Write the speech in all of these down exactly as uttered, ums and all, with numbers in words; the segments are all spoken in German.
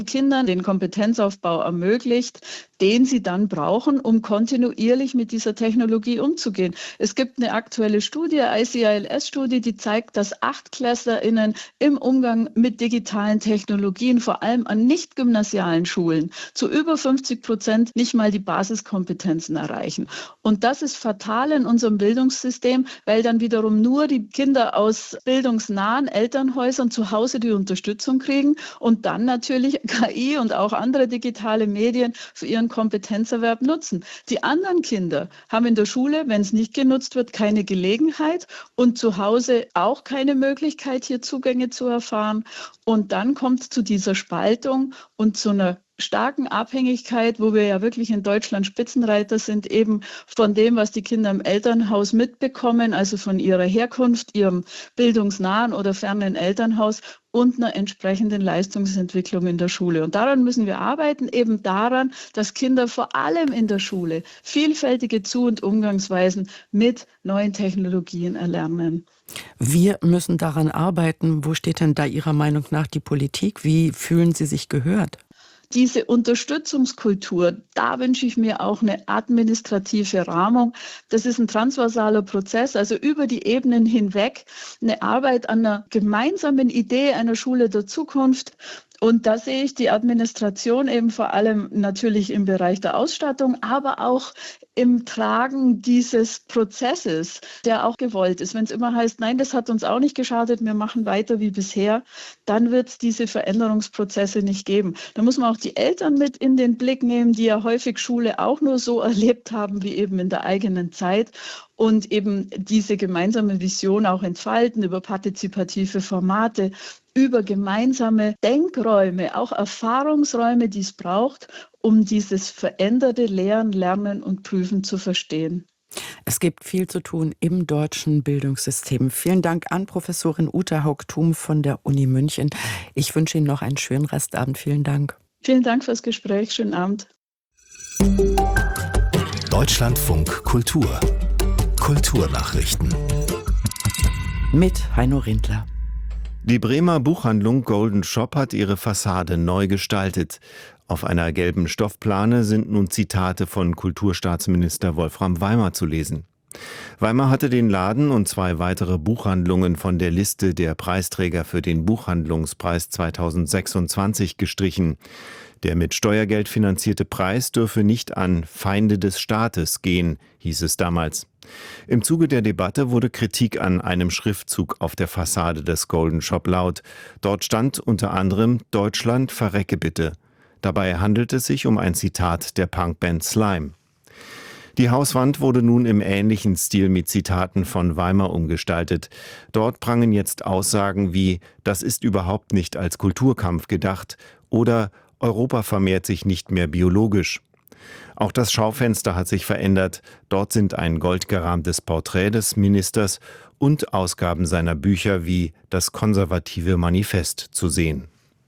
Kindern den Kompetenzaufbau ermöglicht, den sie dann brauchen, um kontinuierlich mit dieser Technologie umzugehen. Es gibt eine aktuelle Studie, I C I L S-Studie, die zeigt, dass AchtklässlerInnen im Umgang mit digitalen Technologien, vor allem an nicht gymnasialen Schulen, zu über fünfzig Prozent nicht mal die Basiskompetenzen erreichen. Und das ist fatal in unserem Bildungssystem, weil dann wiederum nur die Kinder aus bildungsnahen Elternhäusern zu Hause die Unterstützung kriegen und dann natürlich K I und auch andere digitale Medien für ihren Kompetenzerwerb nutzen. Die anderen Kinder haben in der Schule, wenn es nicht genutzt wird, keine Gelegenheit und zu Hause auch keine Möglichkeit, hier Zugänge zu erfahren. Und dann kommt es zu dieser Spaltung und zu einer starken Abhängigkeit, wo wir ja wirklich in Deutschland Spitzenreiter sind, eben von dem, was die Kinder im Elternhaus mitbekommen, also von ihrer Herkunft, ihrem bildungsnahen oder fernen Elternhaus und einer entsprechenden Leistungsentwicklung in der Schule. Und daran müssen wir arbeiten, eben daran, dass Kinder vor allem in der Schule vielfältige Zu- und Umgangsweisen mit neuen Technologien erlernen. Wir müssen daran arbeiten. Wo steht denn da Ihrer Meinung nach die Politik? Wie fühlen Sie sich gehört? Diese Unterstützungskultur, da wünsche ich mir auch eine administrative Rahmung. Das ist ein transversaler Prozess, also über die Ebenen hinweg, eine Arbeit an einer gemeinsamen Idee einer Schule der Zukunft. Und da sehe ich die Administration eben vor allem natürlich im Bereich der Ausstattung, aber auch im Tragen dieses Prozesses, der auch gewollt ist. Wenn es immer heißt, nein, das hat uns auch nicht geschadet, wir machen weiter wie bisher, dann wird es diese Veränderungsprozesse nicht geben. Da muss man auch die Eltern mit in den Blick nehmen, die ja häufig Schule auch nur so erlebt haben, wie eben in der eigenen Zeit. Und eben diese gemeinsame Vision auch entfalten über partizipative Formate, über gemeinsame Denkräume, auch Erfahrungsräume, die es braucht, um dieses veränderte Lehren, Lernen und Prüfen zu verstehen. Es gibt viel zu tun im deutschen Bildungssystem. Vielen Dank an Professorin Uta Haug-Thum von der Uni München. Ich wünsche Ihnen noch einen schönen Restabend. Vielen Dank. Vielen Dank fürs Gespräch. Schönen Abend. Deutschlandfunk Kultur. Kulturnachrichten. Mit Heino Rindler. Die Bremer Buchhandlung Golden Shop hat ihre Fassade neu gestaltet. Auf einer gelben Stoffplane sind nun Zitate von Kulturstaatsminister Wolfram Weimar zu lesen. Weimar hatte den Laden und zwei weitere Buchhandlungen von der Liste der Preisträger für den Buchhandlungspreis zweitausendsechsundzwanzig gestrichen. Der mit Steuergeld finanzierte Preis dürfe nicht an Feinde des Staates gehen, hieß es damals. Im Zuge der Debatte wurde Kritik an einem Schriftzug auf der Fassade des Golden Shop laut. Dort stand unter anderem »Deutschland, verrecke bitte«. Dabei handelt es sich um ein Zitat der Punkband Slime. Die Hauswand wurde nun im ähnlichen Stil mit Zitaten von Weimar umgestaltet. Dort prangen jetzt Aussagen wie »Das ist überhaupt nicht als Kulturkampf gedacht« oder »Europa vermehrt sich nicht mehr biologisch«. Auch das Schaufenster hat sich verändert. Dort sind ein goldgerahmtes Porträt des Ministers und Ausgaben seiner Bücher wie »Das konservative Manifest« zu sehen.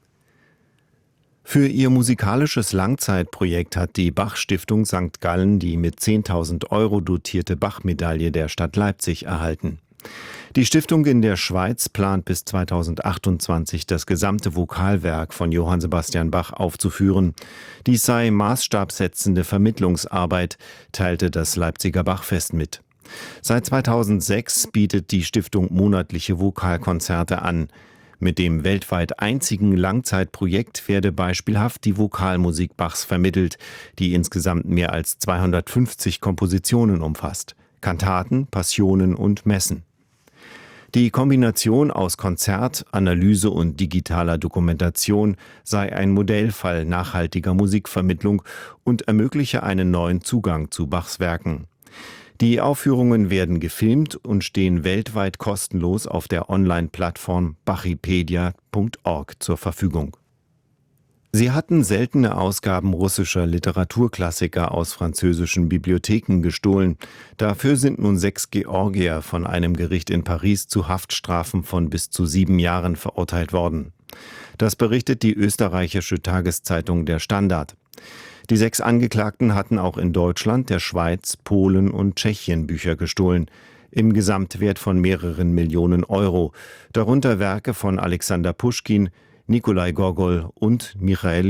Für ihr musikalisches Langzeitprojekt hat die Bach-Stiftung Sankt Gallen die mit zehntausend Euro dotierte Bach-Medaille der Stadt Leipzig erhalten. Die Stiftung in der Schweiz plant bis zweitausendachtundzwanzig das gesamte Vokalwerk von Johann Sebastian Bach aufzuführen. Dies sei maßstabsetzende Vermittlungsarbeit, teilte das Leipziger Bachfest mit. Seit zweitausendsechs bietet die Stiftung monatliche Vokalkonzerte an. Mit dem weltweit einzigen Langzeitprojekt werde beispielhaft die Vokalmusik Bachs vermittelt, die insgesamt mehr als zweihundertfünfzig Kompositionen umfasst. Kantaten, Passionen und Messen. Die Kombination aus Konzert, Analyse und digitaler Dokumentation sei ein Modellfall nachhaltiger Musikvermittlung und ermögliche einen neuen Zugang zu Bachs Werken. Die Aufführungen werden gefilmt und stehen weltweit kostenlos auf der Online-Plattform bachipedia punkt org zur Verfügung. Sie hatten seltene Ausgaben russischer Literaturklassiker aus französischen Bibliotheken gestohlen. Dafür sind nun sechs Georgier von einem Gericht in Paris zu Haftstrafen von bis zu sieben Jahren verurteilt worden. Das berichtet die österreichische Tageszeitung Der Standard. Die sechs Angeklagten hatten auch in Deutschland, der Schweiz, Polen und Tschechien Bücher gestohlen, im Gesamtwert von mehreren Millionen Euro, darunter Werke von Alexander Puschkin, Nikolai Gogol und Michail